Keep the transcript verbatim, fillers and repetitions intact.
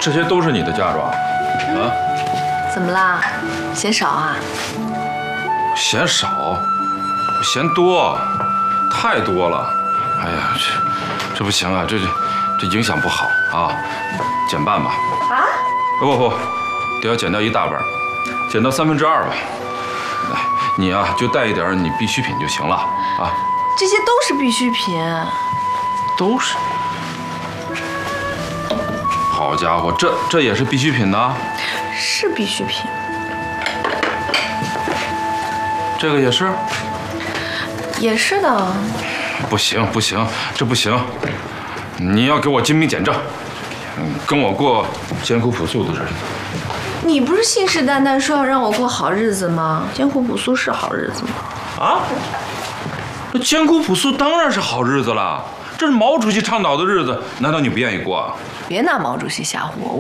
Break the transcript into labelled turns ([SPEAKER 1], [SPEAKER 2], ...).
[SPEAKER 1] 这些都是你的嫁妆，啊？
[SPEAKER 2] 怎么啦？嫌少啊？
[SPEAKER 1] 嫌少，嫌多，太多了。哎呀，这这不行啊，这这这影响不好啊，减半吧。
[SPEAKER 2] 啊？
[SPEAKER 1] 不不不，得要减掉一大半，减到三分之二吧。哎，你啊就带一点你必需品就行了啊。
[SPEAKER 2] 这些都是必需品。
[SPEAKER 1] 都是。好家伙，这这也是必需品呢？
[SPEAKER 2] 是必需品。
[SPEAKER 1] 这个也是？
[SPEAKER 2] 也是的。
[SPEAKER 1] 不行不行，这不行！你要给我精兵简政，嗯，跟我过艰苦朴素的日子。
[SPEAKER 2] 你不是信誓旦旦说要让我过好日子吗？艰苦朴素是好日子吗？
[SPEAKER 1] 啊？那艰苦朴素当然是好日子了，这是毛主席倡导的日子，难道你不愿意过啊？
[SPEAKER 2] 别拿毛主席吓唬我，